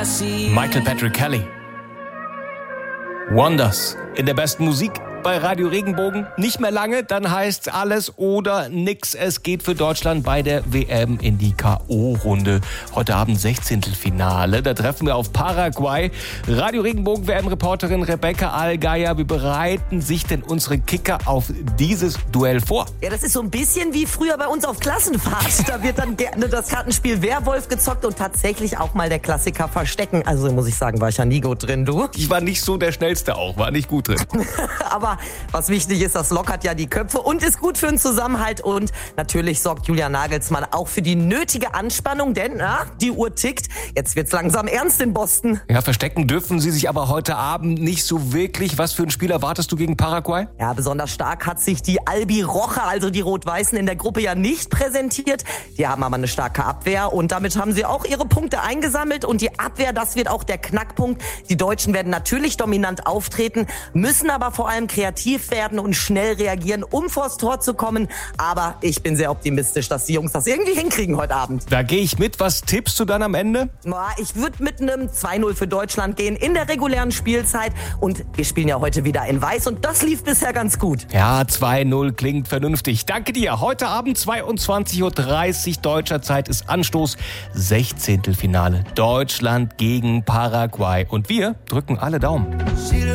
Michael Patrick Kelly. Wonders in der besten Musik bei Radio Regenbogen. Nicht mehr lange, dann heißt alles oder nix. Es geht für Deutschland bei der WM in die K.O.-Runde. Heute Abend 16. Finale. Da treffen wir auf Paraguay. Radio Regenbogen WM-Reporterin Rebecca Allgeier. Wie bereiten sich denn unsere Kicker auf dieses Duell vor? Ja, das ist so ein bisschen wie früher bei uns auf Klassenfahrt. Da wird dann gerne das Kartenspiel Werwolf gezockt und tatsächlich auch mal der Klassiker Verstecken. Also muss ich sagen, war ich ja nie gut drin, du. Ich war nicht so der Schnellste auch, war nicht gut drin. Aber was wichtig ist, das lockert ja die Köpfe und ist gut für den Zusammenhalt. Und natürlich sorgt Julian Nagelsmann auch für die nötige Anspannung, denn die Uhr tickt. Jetzt wird's langsam ernst in Boston. Ja, verstecken dürfen sie sich aber heute Abend nicht so wirklich. Was für ein Spiel erwartest du gegen Paraguay? Ja, besonders stark hat sich die Albi Rocha, also die Rot-Weißen, in der Gruppe ja nicht präsentiert. Die haben aber eine starke Abwehr und damit haben sie auch ihre Punkte eingesammelt. Und die Abwehr, das wird auch der Knackpunkt. Die Deutschen werden natürlich dominant auftreten, müssen aber vor allem kreativ werden und schnell reagieren, um vors Tor zu kommen. Aber ich bin sehr optimistisch, dass die Jungs das irgendwie hinkriegen heute Abend. Da gehe ich mit. Was tippst du dann am Ende? Ich würde mit einem 2-0 für Deutschland gehen in der regulären Spielzeit. Und wir spielen ja heute wieder in Weiß und das lief bisher ganz gut. Ja, 2-0 klingt vernünftig. Danke dir. Heute Abend 22.30 Uhr deutscher Zeit ist Anstoß. 16. Finale. Deutschland gegen Paraguay. Und wir drücken alle Daumen.